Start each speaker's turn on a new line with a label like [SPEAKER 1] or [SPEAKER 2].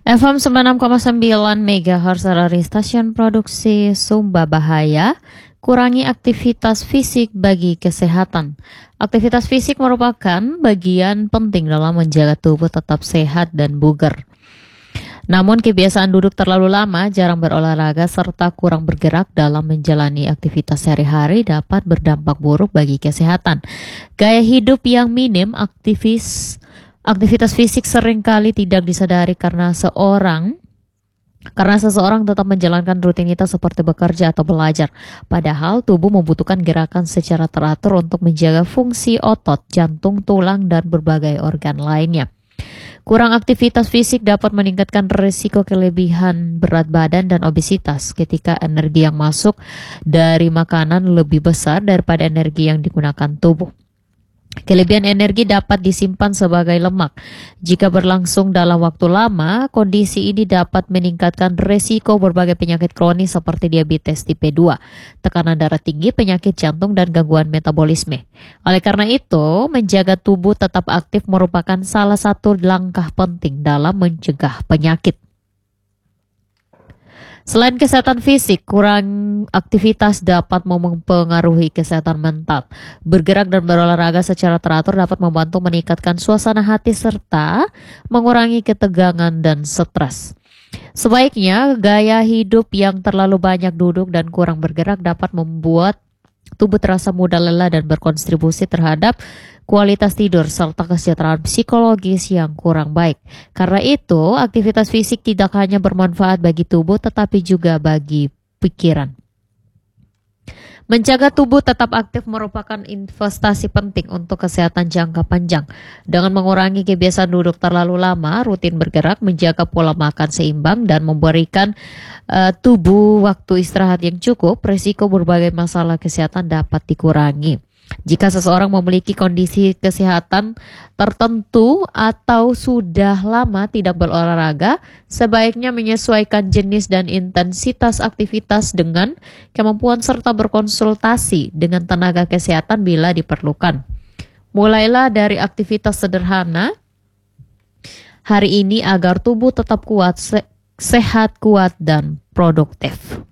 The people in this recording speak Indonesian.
[SPEAKER 1] FM 96,9 MHz dari stasiun produksi Sumba Bahaya. Kurangi aktivitas fisik bagi kesehatan. Aktivitas fisik merupakan bagian penting dalam menjaga tubuh tetap sehat dan bugar. Namun kebiasaan duduk terlalu lama, jarang berolahraga, serta kurang bergerak dalam menjalani aktivitas sehari-hari dapat berdampak buruk bagi kesehatan. Gaya hidup yang minim aktivitas fisik seringkali tidak disadari karena seseorang tetap menjalankan rutinitas seperti bekerja atau belajar. Padahal tubuh membutuhkan gerakan secara teratur untuk menjaga fungsi otot, jantung, tulang, dan berbagai organ lainnya. Kurang aktivitas fisik dapat meningkatkan risiko kelebihan berat badan dan obesitas ketika energi yang masuk dari makanan lebih besar daripada energi yang digunakan tubuh. Kelebihan energi dapat disimpan sebagai lemak. Jika berlangsung dalam waktu lama, kondisi ini dapat meningkatkan risiko berbagai penyakit kronis seperti diabetes tipe 2, tekanan darah tinggi, penyakit jantung, dan gangguan metabolisme. Oleh karena itu, menjaga tubuh tetap aktif merupakan salah satu langkah penting dalam mencegah penyakit. Selain kesehatan fisik, kurang aktivitas dapat mempengaruhi kesehatan mental. Bergerak dan berolahraga secara teratur dapat membantu meningkatkan suasana hati serta mengurangi ketegangan dan stres. Sebaiknya, gaya hidup yang terlalu banyak duduk dan kurang bergerak dapat membuat tubuh terasa mudah lelah dan berkontribusi terhadap kualitas tidur serta kesejahteraan psikologis yang kurang baik. Karena itu, aktivitas fisik tidak hanya bermanfaat bagi tubuh tetapi juga bagi pikiran. Menjaga tubuh tetap aktif merupakan investasi penting untuk kesehatan jangka panjang. Dengan mengurangi kebiasaan duduk terlalu lama, rutin bergerak, menjaga pola makan seimbang, dan memberikan tubuh waktu istirahat yang cukup, risiko berbagai masalah kesehatan dapat dikurangi. Jika seseorang memiliki kondisi kesehatan tertentu atau sudah lama tidak berolahraga, sebaiknya menyesuaikan jenis dan intensitas aktivitas dengan kemampuan serta berkonsultasi dengan tenaga kesehatan bila diperlukan. Mulailah dari aktivitas sederhana hari ini agar tubuh tetap kuat, sehat, kuat, dan produktif.